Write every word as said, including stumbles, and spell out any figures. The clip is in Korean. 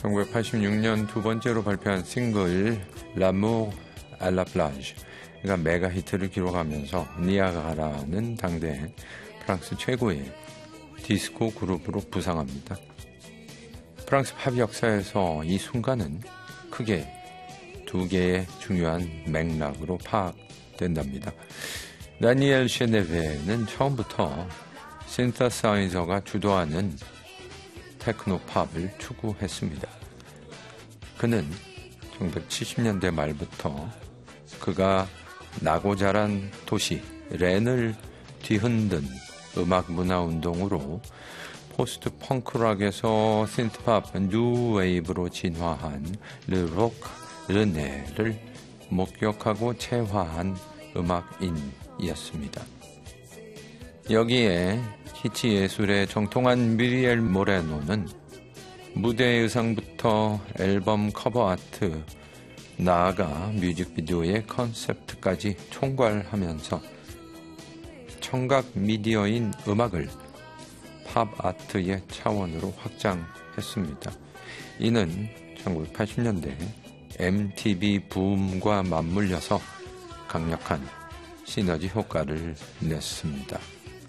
천구백팔십육 년 두 번째로 발표한 싱글 L'amour à la plage 가 메가 히트를 기록하면서 니아가라는 당대 프랑스 최고의 디스코 그룹으로 부상합니다. 프랑스 팝 역사에서 이 순간은 크게 두 개의 중요한 맥락으로 파악된답니다. 다니엘 셰네베는 처음부터 신서사이저가 주도하는 테크노팝을 추구했습니다. 그는 천구백칠십 년대 말부터 그가 나고 자란 도시 렌을 뒤흔든 음악 문화 운동으로 포스트 펑크락에서 신트팝 뉴웨이브로 진화한 르록 르네를 목격하고 체화한 음악인이었습니다. 여기에 키치 예술의 정통한 미리엘 모레노는 무대 의상부터 앨범 커버 아트, 나아가 뮤직비디오의 컨셉트까지 총괄하면서 청각 미디어인 음악을 팝 아트의 차원으로 확장했습니다. 이는 천구백팔십 년대 엠티비 붐과 맞물려서 강력한 시너지 효과를 냈습니다.